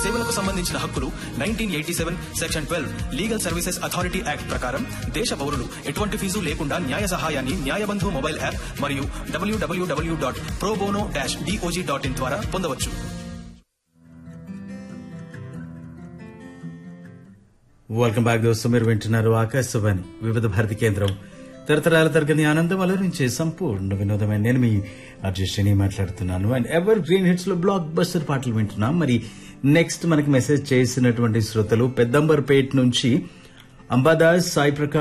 సేవలకు సంబంధించిన హక్కులు 1987 section 12 legal services authority act ప్రకారం దేశ పౌరులు ఎటువంటి ఫీజు లేకుండా న్యాయ సహాయాన్ని న్యాయబంధు మొబైల్ యాప్ మరియు www.probono-dog.in ద్వారా పొందవచ్చు. వెల్కమ్ బ్యాక్ దోస్తు. మీరు వింటున్నారు ఆకాశవాణి వివిధ భారతి కేంద్రం. తరతరాల తరగతి ఆనందం అలరించే సంపూర్ణ వినోదమైన నేను మీ అర్జుని మాట్లాడుతున్నాను. అండ్ ఎవర్ గ్రీన్ హిట్స్ లో బ్లాక్ బస్టర్ పాటలు వింటున్నాం. మరి నెక్స్ట్ మనకి మెసేజ్ చేసినటువంటి శ్రోతలు పెద్దంబర్పేట్ నుంచి అంబాదాస్, సాయి ప్రకాష్,